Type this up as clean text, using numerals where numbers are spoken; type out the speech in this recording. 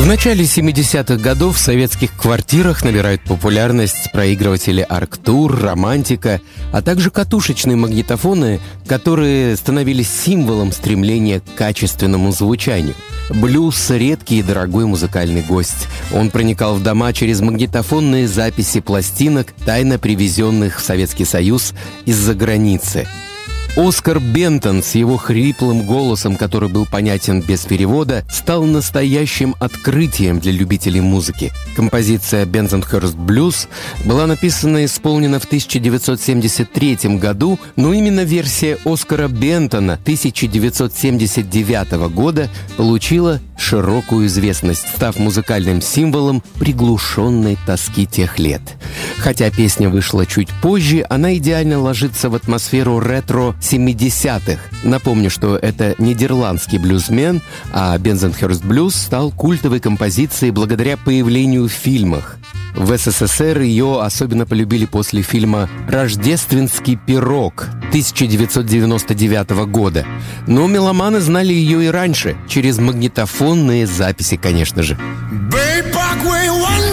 В начале 70-х годов в советских квартирах набирают популярность проигрыватели «Арктур», «Романтика», а также катушечные магнитофоны, которые становились символом стремления к качественному звучанию. Блюз — редкий и дорогой музыкальный гость. Он проникал в дома через магнитофонные записи пластинок, тайно привезенных в Советский Союз из-за границы. Оскар Бентон с его хриплым голосом, который был понятен без перевода, стал настоящим открытием для любителей музыки. Композиция «Bensonhurst Blues» была написана и исполнена в 1973 году, но именно версия Оскара Бентона 1979 года получила широкую известность, став музыкальным символом приглушенной тоски тех лет. Хотя песня вышла чуть позже, она идеально ложится в атмосферу ретро 70-х. Напомню, что это нидерландский блюзмен, а «Bensonhurst Blues» стал культовой композицией благодаря появлению в фильмах. В СССР ее особенно полюбили после фильма «Рождественский пирог» 1999 года. Но меломаны знали ее и раньше, через магнитофонные записи, конечно же.